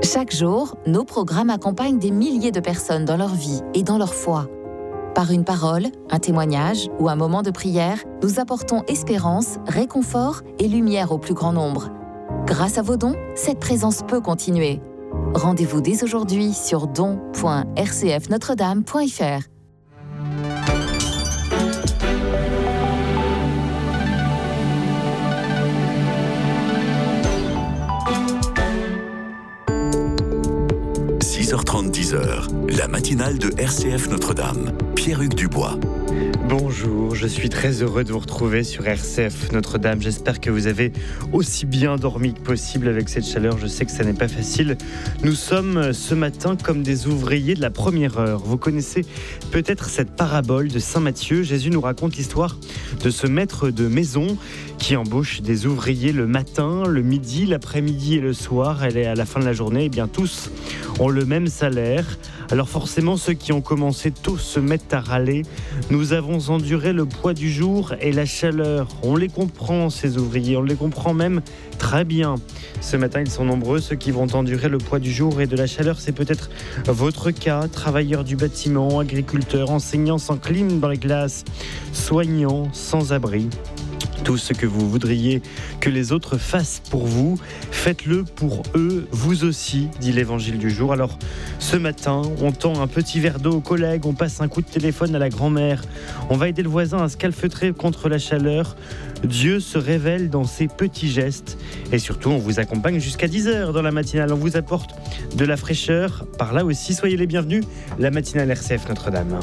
Chaque jour, nos programmes accompagnent des milliers de personnes dans leur vie et dans leur foi. Par une parole, un témoignage ou un moment de prière, nous apportons espérance, réconfort et lumière au plus grand nombre. Grâce à vos dons, cette présence peut continuer. Rendez-vous dès aujourd'hui sur don.rcfnotredame.fr. h 10h, la matinale de RCF Notre-Dame. Pierre-Hugues Dubois. Bonjour, je suis très heureux de vous retrouver sur RCF Notre-Dame. J'espère que vous avez aussi bien dormi que possible avec cette chaleur. Je sais que ça n'est pas facile. Nous sommes ce matin comme des ouvriers de la première heure. Vous connaissez peut-être cette parabole de Saint Matthieu. Jésus nous raconte l'histoire de ce maître de maison qui embauche des ouvriers le matin, le midi, l'après-midi et le soir. Et à la fin de la journée, tous ont le même salaire. Alors forcément, ceux qui ont commencé tôt se mettent à râler. Nous avons enduré le poids du jour et la chaleur. On les comprend, ces ouvriers, on les comprend même très bien. Ce matin, ils sont nombreux, ceux qui vont endurer le poids du jour et de la chaleur. C'est peut-être votre cas, travailleurs du bâtiment, agriculteurs, enseignants sans clim dans les classes, soignants sans abri. Tout ce que vous voudriez que les autres fassent pour vous, faites-le pour eux, vous aussi, dit l'évangile du jour. Alors, ce matin, on tend un petit verre d'eau aux collègues, on passe un coup de téléphone à la grand-mère, on va aider le voisin à se calfeutrer contre la chaleur. Dieu se révèle dans ces petits gestes. Et surtout, on vous accompagne jusqu'à 10h dans la matinale. On vous apporte de la fraîcheur. Par là aussi, soyez les bienvenus. La matinale RCF Notre-Dame.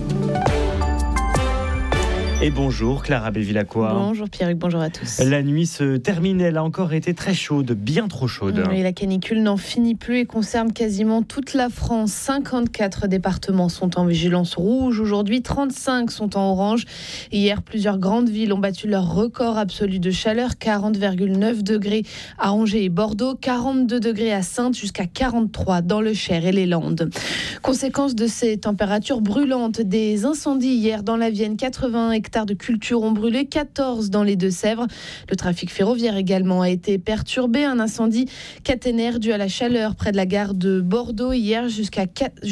Et bonjour Clara Bévilacqua. Bonjour Pierre-Hugues, bonjour à tous. La nuit se termine, elle a encore été très chaude, bien trop chaude. Et la canicule n'en finit plus et concerne quasiment toute la France. 54 départements sont en vigilance rouge aujourd'hui, 35 sont en orange. Hier, plusieurs grandes villes ont battu leur record absolu de chaleur, 40,9 degrés à Angers et Bordeaux, 42 degrés à Saintes, jusqu'à 43 dans le Cher et les Landes. Conséquence de ces températures brûlantes, des incendies hier dans la Vienne, 80 hectares de culture ont brûlé, 14 dans les Deux-Sèvres. Le trafic ferroviaire également a été perturbé. Un incendie caténaire dû à la chaleur près de la gare de Bordeaux hier jusqu'à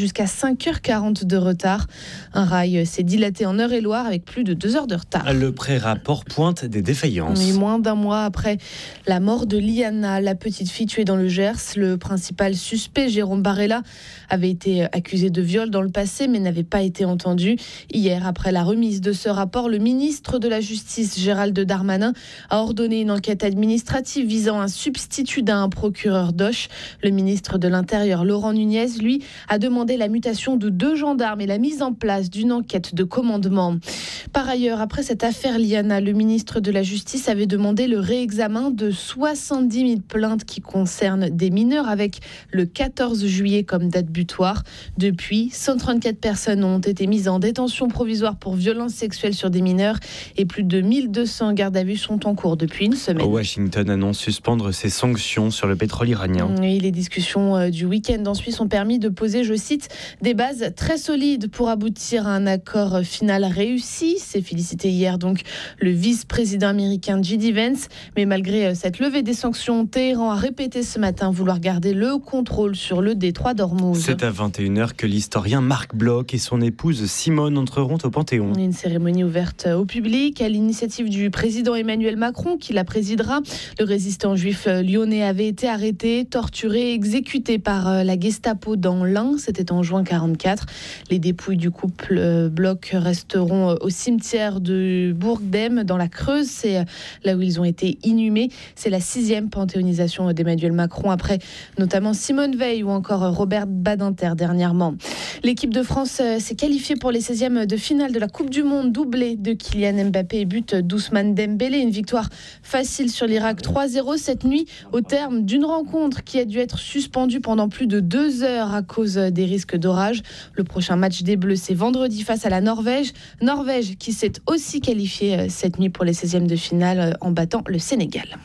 5h40 de retard. Un rail s'est dilaté en Eure-et-Loire avec plus de 2 heures de retard. Le pré-rapport pointe des défaillances. Mais moins d'un mois après la mort de Liana, la petite fille tuée dans le Gers, le principal suspect, Jérôme Barella, avait été accusé de viol dans le passé mais n'avait pas été entendu. Hier, après la remise de ce rapport, le ministre de la Justice, Gérald Darmanin, a ordonné une enquête administrative visant un substitut d'un procureur d'Auch. Le ministre de l'Intérieur, Laurent Nunez, lui, a demandé la mutation de 2 gendarmes et la mise en place d'une enquête de commandement. Par ailleurs, après cette affaire Liana, le ministre de la Justice avait demandé le réexamen de 70 000 plaintes qui concernent des mineurs avec le 14 juillet comme date butoir. Depuis, 134 personnes ont été mises en détention provisoire pour violences sexuelles sur des mineurs et plus de 1200 gardes à vue sont en cours depuis une semaine. Washington annonce suspendre ses sanctions sur le pétrole iranien. Oui, les discussions du week-end en Suisse ont permis de poser, je cite, des bases très solides pour aboutir à un accord final réussi. C'est félicité hier donc le vice-président américain J.D. Vance. Mais malgré cette levée des sanctions, Téhéran a répété ce matin vouloir garder le contrôle sur le détroit d'Ormuz. C'est à 21h que l'historien Marc Bloch et son épouse Simone entreront au Panthéon. Une cérémonie ouverte au public à l'initiative du président Emmanuel Macron qui la présidera. Le résistant juif lyonnais avait été arrêté, torturé, exécuté par la Gestapo dans l'Ain. C'était en juin 1944. Les dépouilles du couple Bloch resteront au cimetière de Bourg-d'Ems dans la Creuse. C'est là où ils ont été inhumés. C'est la 6e panthéonisation d'Emmanuel Macron après notamment Simone Veil ou encore Robert Badinter dernièrement. L'équipe de France s'est qualifiée pour les 16e de finale de la Coupe du Monde, doublée de Kylian Mbappé et but d'Ousmane Dembélé. Une victoire facile sur l'Irak 3-0 cette nuit au terme d'une rencontre qui a dû être suspendue pendant plus de 2 heures à cause des risques d'orage. Le prochain match des Bleus, c'est vendredi face à la Norvège. Norvège qui s'est aussi qualifiée cette nuit pour les 16e de finale en battant le Sénégal.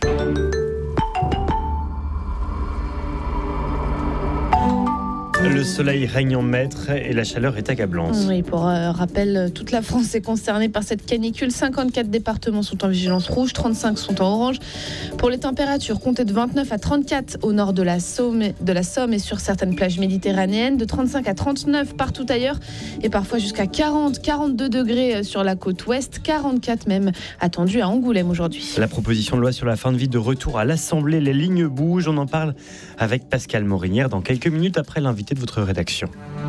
Le soleil règne en maître et la chaleur est accablante. Oui, pour rappel, toute la France est concernée par cette canicule. 54 départements sont en vigilance rouge, 35 sont en orange. Pour les températures, comptez de 29 à 34 au nord de la Somme et sur certaines plages méditerranéennes, de 35 à 39 partout ailleurs et parfois jusqu'à 40, 42 degrés sur la côte ouest, 44 même attendus à Angoulême aujourd'hui. La proposition de loi sur la fin de vie de retour à l'Assemblée, les lignes bougent. On en parle avec Pascal Morinière dans quelques minutes après l'invité de votre rédaction.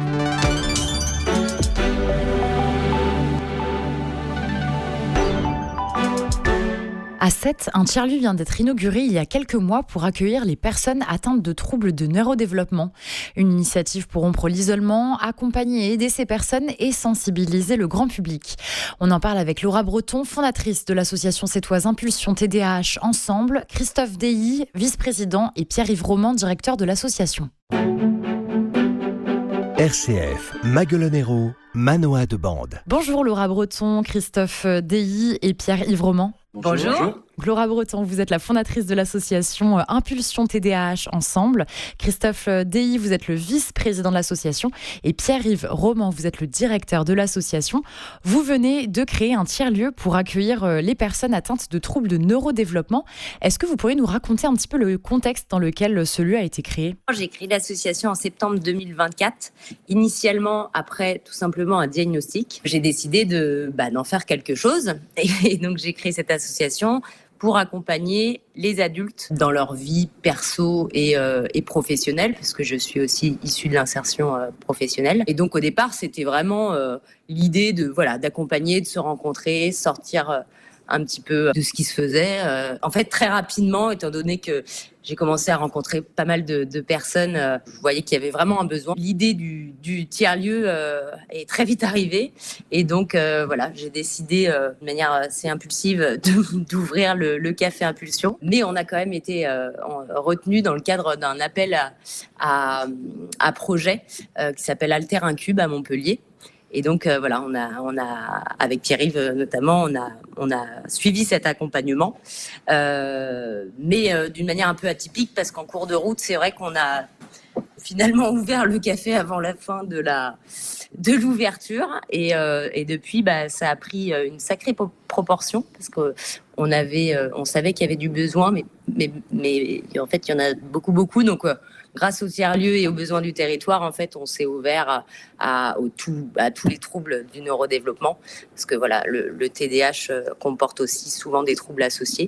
À Sète, un tiers-lieu vient d'être inauguré il y a quelques mois pour accueillir les personnes atteintes de troubles de neurodéveloppement. Une initiative pour rompre l'isolement, accompagner et aider ces personnes et sensibiliser le grand public. On en parle avec Laura Breton, fondatrice de l'association sétoise Impulsion TDAH Ensemble, Christophe Deilly, vice-président, et Pierre-Yves Roman, directeur de l'association. RCF, Maguelonero, Manoa de Bande. Bonjour Laura Breton, Christophe Deilly et Pierre-Yves Roman. Bonjour. Laura Breton, vous êtes la fondatrice de l'association Impulsion TDAH Ensemble. Christophe Deilly, vous êtes le vice-président de l'association. Et Pierre-Yves Roman, vous êtes le directeur de l'association. Vous venez de créer un tiers-lieu pour accueillir les personnes atteintes de troubles de neurodéveloppement. Est-ce que vous pourriez nous raconter un petit peu le contexte dans lequel ce lieu a été créé ? J'ai créé l'association en septembre 2024. Initialement, après tout simplement un diagnostic, j'ai décidé d'en faire quelque chose. Et donc, j'ai créé cette association pour accompagner les adultes dans leur vie perso et professionnelle, parce que je suis aussi issue de l'insertion professionnelle. Et donc au départ, c'était vraiment l'idée d'accompagner, de se rencontrer, sortir un petit peu de ce qui se faisait. En fait, très rapidement, étant donné que j'ai commencé à rencontrer pas mal de personnes, je voyais qu'il y avait vraiment un besoin. L'idée du tiers-lieu est très vite arrivée. Et donc, j'ai décidé de manière assez impulsive d'ouvrir le café Impulsion. Mais on a quand même été retenu dans le cadre d'un appel à projet qui s'appelle Alter Incube à Montpellier. Et donc, on a avec Pierre-Yves notamment, on a suivi cet accompagnement, mais d'une manière un peu atypique, parce qu'en cours de route, c'est vrai qu'on a finalement ouvert le café avant la fin de l'ouverture, et depuis, ça a pris une sacrée proportion, parce que on savait qu'il y avait du besoin, mais en fait, il y en a beaucoup, donc. Grâce au tiers-lieu et aux besoins du territoire, en fait, on s'est ouvert à tous les troubles du neurodéveloppement. Parce que le TDAH comporte aussi souvent des troubles associés.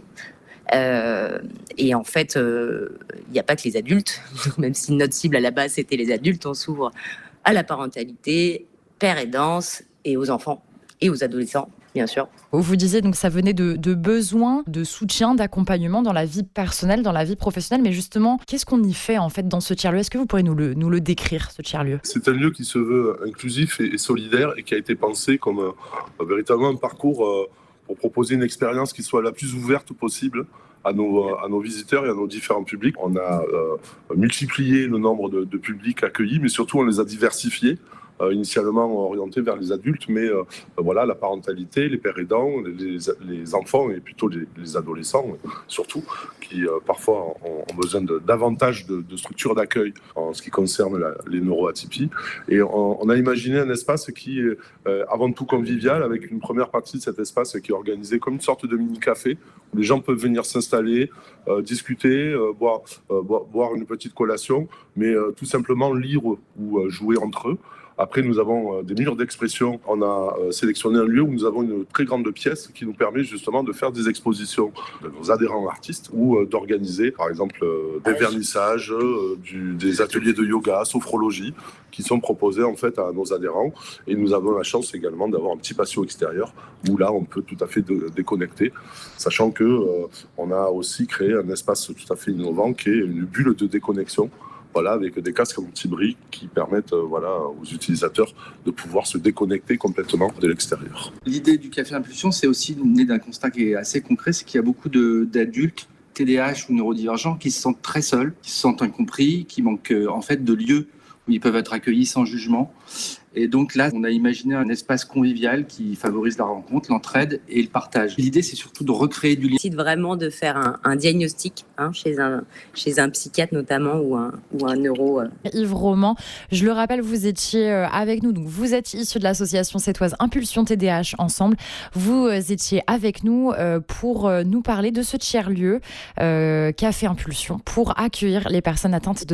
Et en fait, il n'y a pas que les adultes. Même si notre cible à la base, c'était les adultes, on s'ouvre à la parentalité, père aidance, et aux enfants et aux adolescents. Bien sûr. Vous disiez donc ça venait de besoins, de soutien, d'accompagnement dans la vie personnelle, dans la vie professionnelle. Mais justement, qu'est-ce qu'on y fait en fait dans ce tiers-lieu ? Est-ce que vous pourriez nous le décrire, ce tiers-lieu ? C'est un lieu qui se veut inclusif et solidaire et qui a été pensé comme véritablement un parcours pour proposer une expérience qui soit la plus ouverte possible à nos visiteurs et à nos différents publics. On a multiplié le nombre de publics accueillis, mais surtout on les a diversifiés. Initialement orientés vers les adultes, mais la parentalité, les pères aidants, les enfants et plutôt les adolescents, surtout, qui parfois ont besoin davantage de structures d'accueil en ce qui concerne les neuroatypies. Et on a imaginé un espace qui est avant tout convivial, avec une première partie de cet espace qui est organisé comme une sorte de mini-café, où les gens peuvent venir s'installer, discuter, boire une petite collation, mais tout simplement lire ou jouer entre eux. Après, nous avons des murs d'expression. On a sélectionné un lieu où nous avons une très grande pièce qui nous permet justement de faire des expositions de nos adhérents artistes ou d'organiser, par exemple, des vernissages, des ateliers de yoga, sophrologie, qui sont proposés en fait à nos adhérents. Et nous avons la chance également d'avoir un petit patio extérieur où là, on peut tout à fait déconnecter, sachant que on a aussi créé un espace tout à fait innovant qui est une bulle de déconnexion. Avec des casques anti-bruit qui permettent aux utilisateurs de pouvoir se déconnecter complètement de l'extérieur. L'idée du Café Impulsion, c'est aussi né d'un constat qui est assez concret, c'est qu'il y a beaucoup d'adultes TDAH ou neurodivergents qui se sentent très seuls, qui se sentent incompris, qui manquent en fait de lieux où ils peuvent être accueillis sans jugement. Et donc là, on a imaginé un espace convivial qui favorise la rencontre, l'entraide et le partage. L'idée, c'est surtout de recréer du lien. On décide vraiment de faire un diagnostic chez un psychiatre notamment ou un neuro. Yves Roman, je le rappelle, vous étiez avec nous. Donc vous êtes issu de l'association sétoise Impulsion TDAH Ensemble. Vous étiez avec nous pour nous parler de ce tiers-lieu qu'a fait Impulsion pour accueillir les personnes atteintes de